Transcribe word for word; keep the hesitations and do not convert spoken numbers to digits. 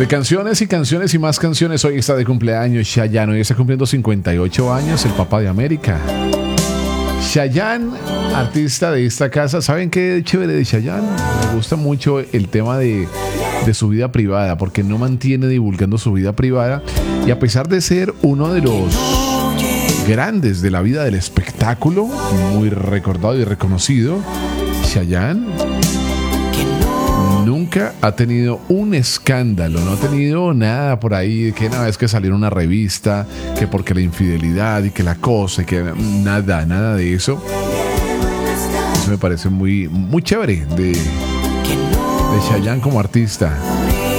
De canciones y canciones y más canciones. Hoy está de cumpleaños Chayanne. Hoy está cumpliendo cincuenta y ocho años, el papá de América. Chayanne, artista de esta casa. ¿Saben qué chévere de Chayanne? Me gusta mucho el tema de, de su vida privada, porque no mantiene divulgando su vida privada. Y a pesar de ser uno de los grandes de la vida del espectáculo, muy recordado y reconocido, Chayanne nunca ha tenido un escándalo, no ha tenido nada por ahí de que una vez que salió en una revista, que porque la infidelidad y que la cosa, y que nada, nada de eso. Eso me parece muy, muy chévere de, de Chayanne como artista.